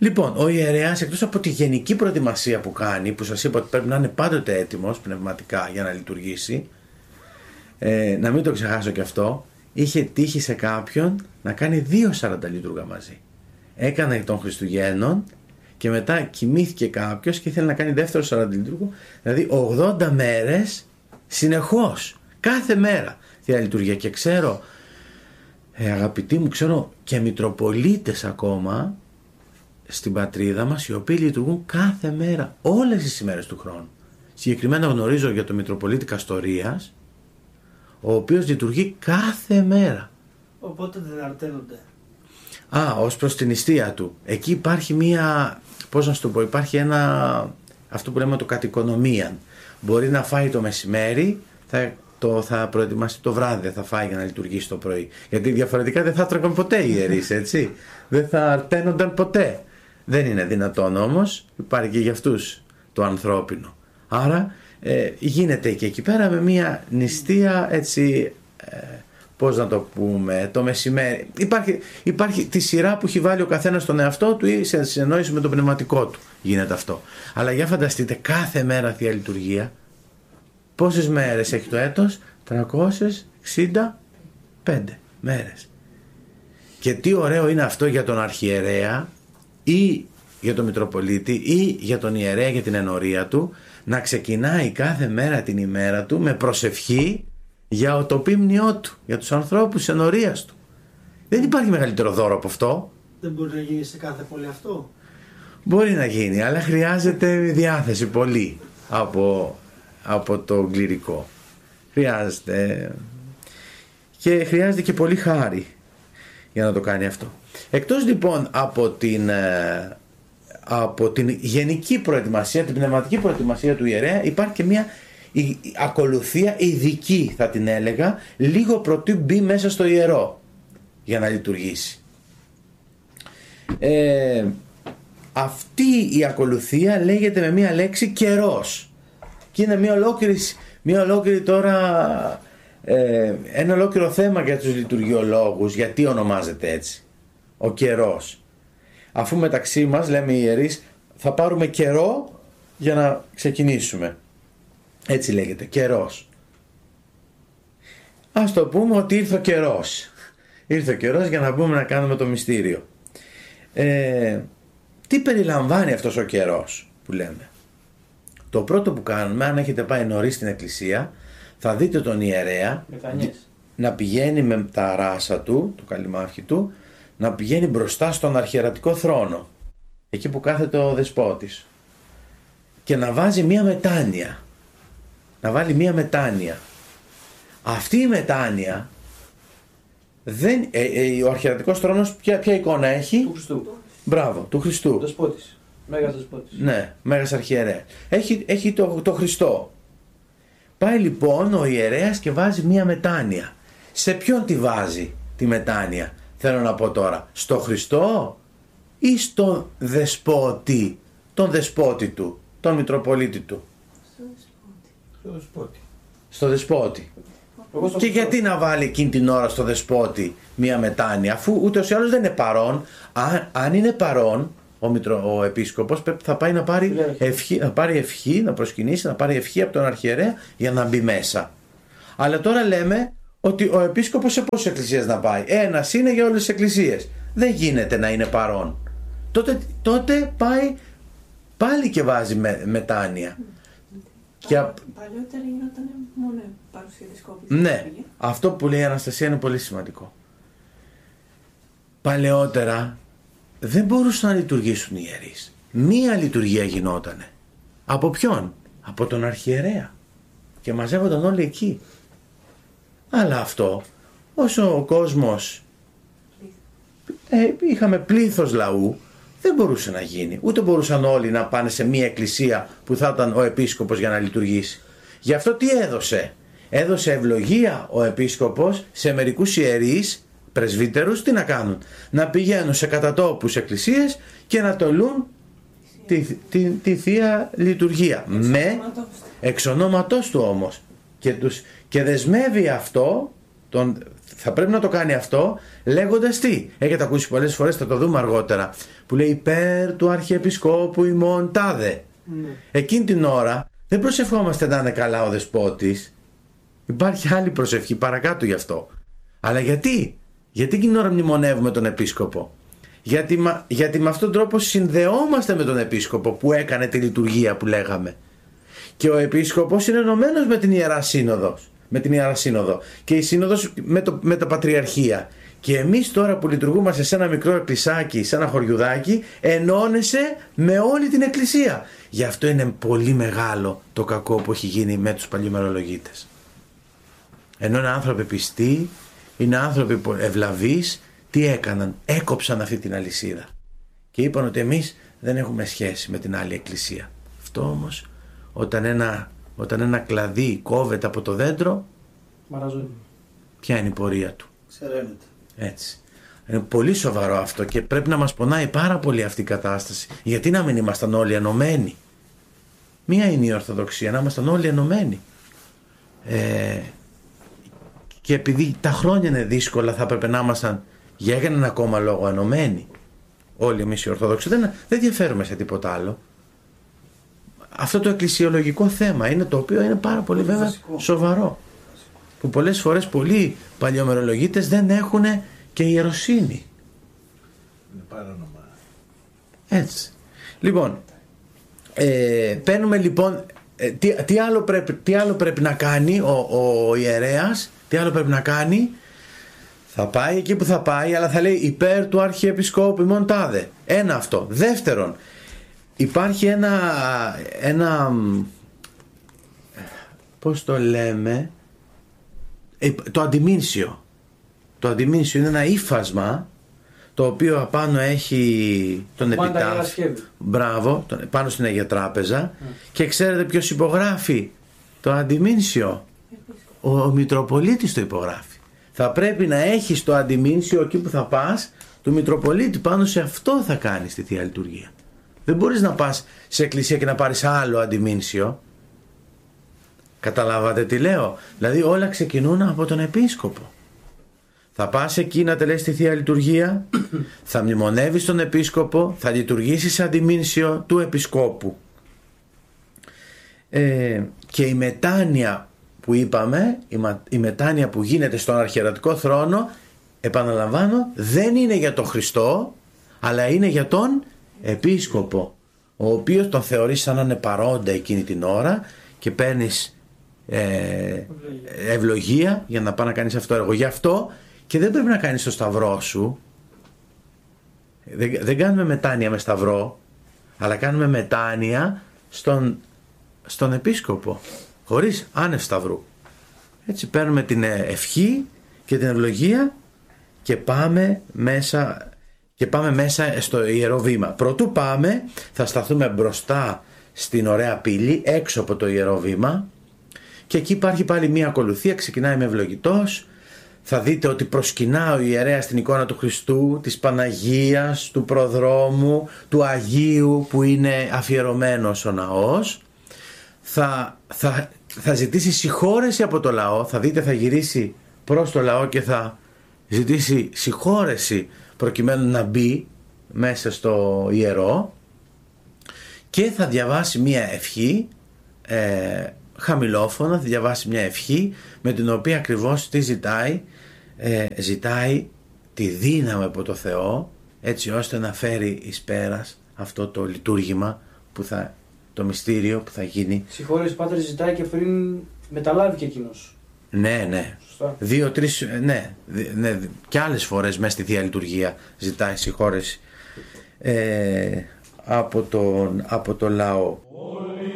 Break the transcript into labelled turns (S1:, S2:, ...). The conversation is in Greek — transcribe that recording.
S1: Λοιπόν, ο ιερέας, εκτός από τη γενική προετοιμασία που κάνει, που σας είπα ότι πρέπει να είναι πάντοτε έτοιμος πνευματικά για να λειτουργήσει, να μην το ξεχάσω και αυτό, είχε τύχει σε κάποιον να κάνει 2 40 μαζί. Έκανε των Χριστουγέννων και μετά κοιμήθηκε κάποιος και ήθελε να κάνει δεύτερο 40 δηλαδή 80 μέρες συνεχώς, κάθε μέρα Θεία Λειτουργία. Και ξέρω, αγαπητοί μου, ξέρω και μητροπολίτες ακόμα στην πατρίδα μας οι οποίοι λειτουργούν κάθε μέρα, όλες τις ημέρες του χρόνου. Συγκεκριμένα γνωρίζω για τον Μητροπολίτη Καστορίας, ο οποίος λειτουργεί κάθε μέρα.
S2: Οπότε δεν αρτένονται.
S1: Ως προς την νηστεία του. Εκεί υπάρχει μία, πώς να σου το πω, υπάρχει ένα, αυτό που λέμε το κατοικονομία. Μπορεί να φάει το μεσημέρι, θα προετοιμάσει το βράδυ, δεν θα φάει για να λειτουργήσει το πρωί. Γιατί διαφορετικά δεν θα τρώγαν ποτέ οι ιερείς, έτσι. Δεν θα αρτένονταν ποτέ. Δεν είναι δυνατόν όμως, υπάρχει και για αυτούς το ανθρώπινο. Άρα γίνεται και εκεί πέρα με μια νηστεία, έτσι, πώς να το πούμε, το μεσημέρι. Υπάρχει τη σειρά που έχει βάλει ο καθένας στον εαυτό του ή σε συνεννόηση με το πνευματικό του γίνεται αυτό. Αλλά για φανταστείτε, κάθε μέρα Θεία Λειτουργία, πόσες μέρες έχει το έτος? 365 μέρες. Και τι ωραίο είναι αυτό για τον αρχιερέα ή για τον Μητροπολίτη ή για τον ιερέα, για την ενορία του, να ξεκινάει κάθε μέρα την ημέρα του με προσευχή για το πίμνιό του, για τους ανθρώπους της ενορίας του. Δεν υπάρχει μεγαλύτερο δώρο από αυτό.
S2: Δεν μπορεί να γίνει σε κάθε πόλη αυτό?
S1: Μπορεί να γίνει, αλλά χρειάζεται διάθεση πολύ από το κληρικό. Χρειάζεται και χρειάζεται και πολύ χάρη για να το κάνει αυτό. Εκτός λοιπόν από την γενική προετοιμασία, την πνευματική προετοιμασία του ιερέα, υπάρχει και μια ακολουθία ειδική, θα την έλεγα, λίγο πρωτού μπει μέσα στο ιερό για να λειτουργήσει. Αυτή η ακολουθία λέγεται με μια λέξη καιρός και είναι μια ολόκληρη τώρα ένα ολόκληρο θέμα για τους λειτουργιολόγους, γιατί ονομάζεται έτσι ο καιρός. Αφού μεταξύ μας λέμε οι ιερείς θα πάρουμε καιρό για να ξεκινήσουμε, έτσι λέγεται, καιρός. Ας το πούμε ότι ήρθε ο καιρός. Ήρθε ο καιρός για να μπούμε να κάνουμε το μυστήριο. Τι περιλαμβάνει αυτός ο καιρός που λέμε? Το πρώτο που κάνουμε, αν έχετε πάει νωρίς στην εκκλησία, θα δείτε τον ιερέα να πηγαίνει με τα ράσα του, το καλυμάχι του, να πηγαίνει μπροστά στον αρχιερατικό θρόνο, εκεί που κάθεται ο δεσπότης, και να βάζει μία μετάνοια. Να βάλει μία μετάνοια. Αυτή η μετάνοια ο αρχιερατικός θρόνος ποια εικόνα έχει?
S2: Του Χριστού.
S1: Μπράβο, του Χριστού.
S2: Δεσπότης. Μέγας δεσπότης.
S1: Ναι, μέγας αρχιερέα. Έχει το Χριστό. Πάει λοιπόν ο ιερέας και βάζει μία μετάνοια. Σε ποιον τη βάζει τη μετάνοια? Θέλω να πω τώρα, στο Χριστό ή στον δεσπότη, τον δεσπότη του, τον Μητροπολίτη του? Στο δεσπότη. Και γιατί να βάλει εκείνη την ώρα στο δεσπότη μία μετάνοια, αφού ούτως ή άλλως δεν είναι παρόν? Αν είναι παρόν ο επίσκοπος, θα πάει να πάρει ευχή, να προσκυνήσει, να πάρει ευχή από τον αρχιερέα για να μπει μέσα. Αλλά τώρα λέμε ότι ο επίσκοπος σε πόσες εκκλησίες να πάει? Ένας είναι για όλες τις εκκλησίες. Δεν γίνεται να είναι παρόν. Τότε πάει πάλι και βάζει μετάνοια.
S3: Παλιότερα γινόταν μόνο παρουσία επισκόπου.
S1: Ναι, αυτό που λέει η Αναστασία είναι πολύ σημαντικό. Παλαιότερα δεν μπορούσαν να λειτουργήσουν οι ιερείς. Μία λειτουργία γινότανε. Από ποιον? Από τον αρχιερέα. Και μαζεύονταν όλοι εκεί. Αλλά αυτό, όσο ο κόσμος είχαμε πλήθος λαού, δεν μπορούσε να γίνει. Ούτε μπορούσαν όλοι να πάνε σε μία εκκλησία που θα ήταν ο επίσκοπος για να λειτουργήσει. Γι' αυτό τι έδωσε? Έδωσε ευλογία ο επίσκοπος σε μερικούς ιερείς, πρεσβύτερους, τι να κάνουν? Να πηγαίνουν σε κατατόπους εκκλησίες και να τολούν τη Θεία Λειτουργία. Εξ ονόματός του όμως. Και δεσμεύει αυτό, θα πρέπει να το κάνει αυτό λέγοντας τι. Έχετε ακούσει πολλές φορές, θα το δούμε αργότερα, που λέει υπέρ του Αρχιεπισκόπου ημών τάδε.
S2: Ναι.
S1: Εκείνη την ώρα δεν προσευχόμαστε να είναι καλά ο δεσπότης. Υπάρχει άλλη προσευχή παρακάτω γι' αυτό. Αλλά γιατί εκείνη την ώρα μνημονεύουμε τον επίσκοπο? Γιατί με αυτόν τον τρόπο συνδεόμαστε με τον επίσκοπο που έκανε τη λειτουργία που λέγαμε. Και ο επίσκοπος είναι ενωμένος με την Ιερά Σύνοδο. Και η Σύνοδος με τα Πατριαρχία. Και εμείς τώρα που λειτουργούμαστε σε ένα μικρό εκκλησάκι, σε ένα χωριουδάκι, ενώνεσαι με όλη την Εκκλησία. Γι' αυτό είναι πολύ μεγάλο το κακό που έχει γίνει με τους παλιωμερολογίτες. Ενώ είναι άνθρωποι πιστοί, είναι άνθρωποι ευλαβείς, τι έκαναν? Έκοψαν αυτή την αλυσίδα. Και είπαν ότι εμείς δεν έχουμε σχέση με την άλλη εκκλησία. Αυτό όμως, όταν ένα κλαδί κόβεται από το δέντρο,
S2: μαραζώνει.
S1: ποια είναι η πορεία του?
S2: Ξεραίνεται.
S1: Έτσι. Είναι πολύ σοβαρό αυτό και πρέπει να μας πονάει πάρα πολύ αυτή η κατάσταση. Γιατί να μην ήμασταν όλοι ενωμένοι? Μία είναι η Ορθοδοξία, να ήμασταν όλοι ενωμένοι. Και επειδή τα χρόνια είναι δύσκολα, θα έπρεπε να ήμασταν για έναν ακόμα λόγο ενωμένοι. Όλοι εμείς οι Ορθόδοξοι δεν διαφέρουμε σε τίποτα άλλο. Αυτό το εκκλησιολογικό θέμα είναι το οποίο είναι πάρα πολύ βέβαια σοβαρό. Που πολλές φορές πολλοί παλιωμερολογίτες δεν έχουν και ιεροσύνη.
S4: Είναι παράνομα.
S1: Έτσι. Λοιπόν, παίρνουμε λοιπόν, τι άλλο πρέπει να κάνει ο ιερέας, τι άλλο πρέπει να κάνει? Θα πάει εκεί που θα πάει, αλλά θα λέει υπέρ του Αρχιεπισκόπου ημών τάδε. Ένα αυτό. Δεύτερον, υπάρχει ένα πώς το λέμε, το αντιμήνσιο. Το αντιμήνσιο είναι ένα ύφασμα το οποίο απάνω έχει τον επιτάφιο. Μπράβο, πάνω στην Αγία Τράπεζα. Και ξέρετε ποιος υπογράφει το αντιμήνσιο? Ο Μητροπολίτης το υπογράφει. Θα πρέπει να έχεις το αντιμήνσιο εκεί που θα πας του Μητροπολίτη, πάνω σε αυτό θα κάνεις τη Θεία Λειτουργία. Δεν μπορείς να πας σε εκκλησία και να πάρεις άλλο αντιμήνσιο. Καταλάβατε τι λέω? Δηλαδή όλα ξεκινούν από τον επίσκοπο. Θα πας εκεί να τελέσεις τη Θεία Λειτουργία, θα μνημονεύεις τον επίσκοπο, θα λειτουργήσεις αντιμήνσιο του επισκόπου. Και η μετάνοια που είπαμε, η μετάνοια που γίνεται στον αρχιερατικό θρόνο, επαναλαμβάνω, δεν είναι για τον Χριστό, αλλά είναι για τον επίσκοπο, ο οποίος τον θεωρείς σαν να είναι παρόντα εκείνη την ώρα και παίρνεις ευλογία για να πάει να κάνεις αυτό το έργο. Γι' αυτό και δεν πρέπει να κάνεις το σταυρό σου. Δεν κάνουμε μετάνοια με σταυρό, αλλά κάνουμε μετάνοια στον επίσκοπο, χωρίς άνευ σταυρού. Έτσι παίρνουμε την ευχή και την ευλογία και πάμε μέσα στο ιερό βήμα. Πρωτού πάμε, θα σταθούμε μπροστά στην ωραία πύλη, έξω από το ιερό βήμα, και εκεί υπάρχει πάλι μία ακολουθία, ξεκινάει με ευλογητός. Θα δείτε ότι προσκυνά ο ιερέας την εικόνα του Χριστού, της Παναγίας, του προδρόμου, του Αγίου που είναι αφιερωμένος ο ναός. Θα ζητήσει συγχώρεση από το λαό, θα δείτε θα γυρίσει προς το λαό και θα ζητήσει συγχώρεση προκειμένου να μπει μέσα στο ιερό, και θα διαβάσει μία ευχή, χαμηλόφωνα θα διαβάσει μια ευχή με την οποία ακριβώς τι ζητάει? Ζητάει τη δύναμη από το Θεό, έτσι ώστε να φέρει εις πέρας αυτό το λειτουργήμα το μυστήριο που θα γίνει.
S2: Συγχώρεση Πάτερ ζητάει και πριν μεταλάβει και εκείνος.
S1: Ναι.
S2: Σωστά.
S1: 2-3, ναι, και άλλες φορές μέσα στη Θεία Λειτουργία ζητάει συγχώρεση από το λαό.